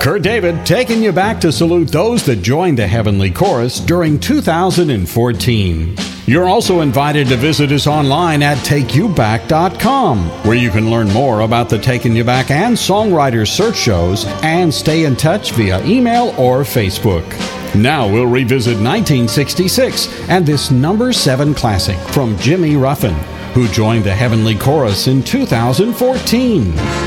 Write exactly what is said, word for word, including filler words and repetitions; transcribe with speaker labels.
Speaker 1: Kurt David taking you back to salute those that joined the Heavenly Chorus during two thousand fourteen. You're also invited to visit us online at take you back dot com, where you can learn more about the Taking You Back and Songwriters search shows and stay in touch via email or Facebook. Now we'll revisit nineteen sixty-six and this number seven classic from Jimmy Ruffin, who joined the Heavenly Chorus in two thousand fourteen.